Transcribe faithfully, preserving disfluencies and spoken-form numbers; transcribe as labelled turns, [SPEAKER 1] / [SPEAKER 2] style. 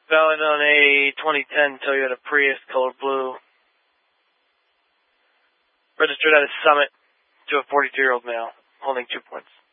[SPEAKER 1] Valid on a twenty ten Toyota Prius, color blue. Registered at a Summit to a forty-two-year-old male, holding two points.